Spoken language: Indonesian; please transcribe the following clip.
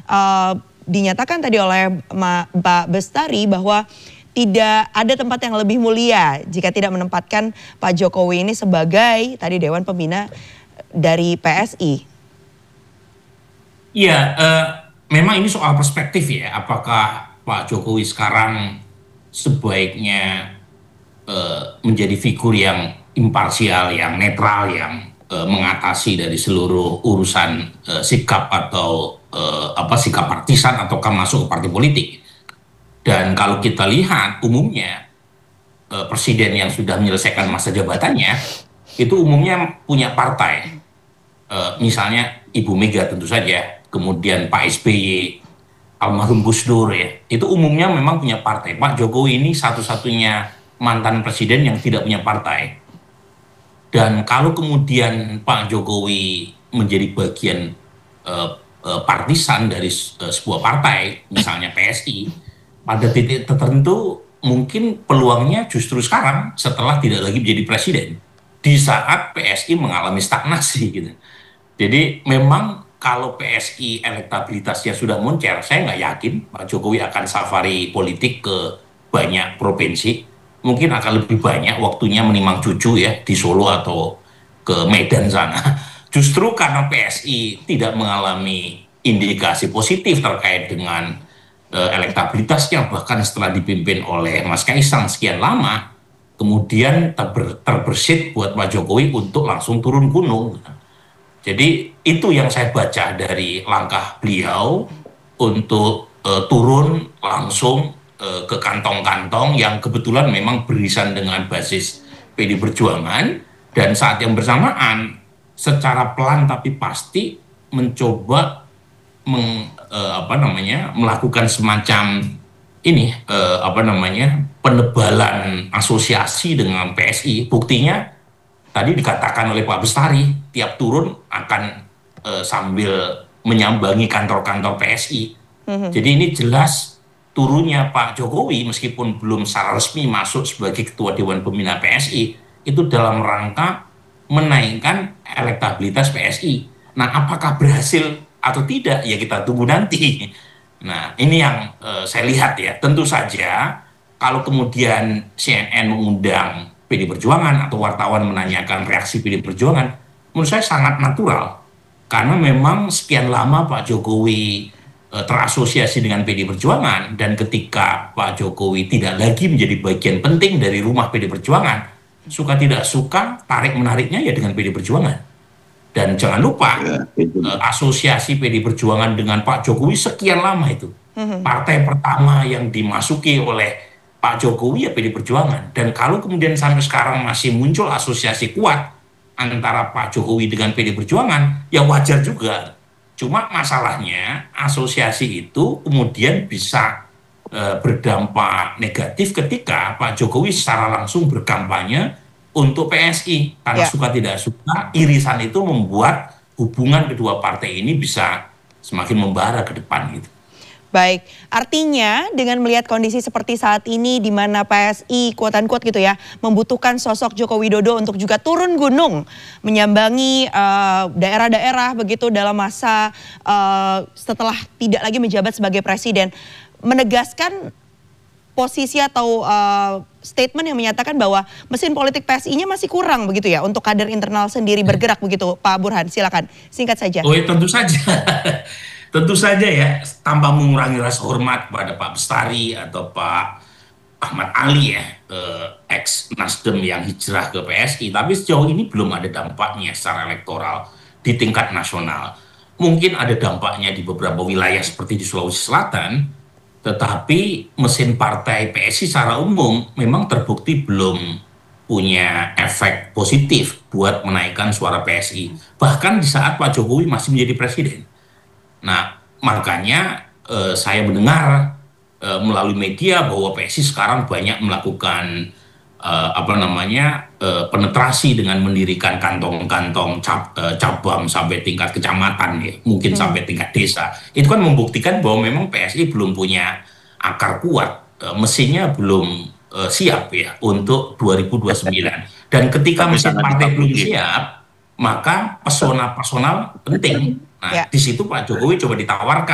dinyatakan tadi oleh Pak Bestari bahwa tidak ada tempat yang lebih mulia jika tidak menempatkan Pak Jokowi ini sebagai tadi Dewan Pembina dari PSI. Iya, memang ini soal perspektif ya. Apakah Pak Jokowi sekarang sebaiknya menjadi figur yang imparsial, yang netral, yang mengatasi dari seluruh urusan sikap atau sikap partisan ataukah masuk ke partai politik. Dan kalau kita lihat umumnya presiden yang sudah menyelesaikan masa jabatannya itu umumnya punya partai. Misalnya Ibu Mega tentu saja, kemudian Pak SBY, almarhum Gus Dur ya, itu umumnya memang punya partai. Pak Jokowi ini satu-satunya mantan presiden yang tidak punya partai. Dan kalau kemudian Pak Jokowi menjadi bagian partisan dari sebuah partai, misalnya PSI, pada titik tertentu mungkin peluangnya justru sekarang setelah tidak lagi menjadi presiden, di saat PSI mengalami stagnasi gitu. Jadi memang kalau PSI elektabilitasnya sudah moncer, saya nggak yakin Pak Jokowi akan safari politik ke banyak provinsi. Mungkin akan lebih banyak waktunya menimang cucu ya di Solo atau ke Medan sana. Justru karena PSI tidak mengalami indikasi positif terkait dengan elektabilitasnya, bahkan setelah dipimpin oleh Mas Kaisang sekian lama, kemudian terbersit buat Pak Jokowi untuk langsung turun gunung. Jadi itu yang saya baca dari langkah beliau untuk turun langsung ke kantong-kantong yang kebetulan memang beririsan dengan basis PD Perjuangan, dan saat yang bersamaan secara pelan tapi pasti mencoba melakukan semacam ini penebalan asosiasi dengan PSI. Buktinya tadi dikatakan oleh Pak Bestari, tiap turun akan sambil menyambangi kantor-kantor PSI. Jadi ini jelas turunnya Pak Jokowi meskipun belum secara resmi masuk sebagai Ketua Dewan Pembina PSI itu dalam rangka menaikkan elektabilitas PSI. Nah, apakah berhasil atau tidak ya kita tunggu nanti. Nah, ini yang saya lihat ya. Tentu saja kalau kemudian CNN mengundang PD Perjuangan atau wartawan menanyakan reaksi PD Perjuangan, menurut saya sangat natural. Karena memang sekian lama Pak Jokowi terasosiasi dengan PD Perjuangan, dan ketika Pak Jokowi tidak lagi menjadi bagian penting dari rumah PD Perjuangan, suka tidak suka tarik-menariknya ya dengan PD Perjuangan. Dan jangan lupa asosiasi PD Perjuangan dengan Pak Jokowi sekian lama itu. Partai pertama yang dimasuki oleh Pak Jokowi ya PD Perjuangan. Dan kalau kemudian sampai sekarang masih muncul asosiasi kuat antara Pak Jokowi dengan PD Perjuangan, ya wajar juga. Cuma masalahnya asosiasi itu kemudian bisa berdampak negatif ketika Pak Jokowi secara langsung berkampanye untuk PSI. Karena suka tidak suka, irisan itu membuat hubungan kedua partai ini bisa semakin membara ke depan gitu. Baik, artinya dengan melihat kondisi seperti saat ini di mana PSI quote unquote gitu ya membutuhkan sosok Joko Widodo untuk juga turun gunung menyambangi daerah-daerah begitu dalam masa setelah tidak lagi menjabat sebagai presiden, menegaskan posisi atau statement yang menyatakan bahwa mesin politik PSI-nya masih kurang begitu ya untuk kader internal sendiri bergerak begitu. Pak Burhan, silakan singkat saja. Oh ya, tentu saja. Tentu saja ya, tanpa mengurangi rasa hormat kepada Pak Bestari atau Pak Ahmad Ali ya, ex Nasdem yang hijrah ke PSI, tapi sejauh ini belum ada dampaknya secara elektoral di tingkat nasional. Mungkin ada dampaknya di beberapa wilayah seperti di Sulawesi Selatan, tetapi mesin partai PSI secara umum memang terbukti belum punya efek positif buat menaikkan suara PSI. Bahkan di saat Pak Jokowi masih menjadi presiden. Nah, makanya saya mendengar melalui media bahwa PSI sekarang banyak melakukan penetrasi dengan mendirikan kantong-kantong cabang sampai tingkat kecamatan ya, mungkin sampai tingkat desa. Itu kan membuktikan bahwa memang PSI belum punya akar kuat, mesinnya belum siap ya untuk 2029. Dan ketika mesin partai belum siap, maka personal penting. Nah, di situ Pak Jokowi coba ditawarkan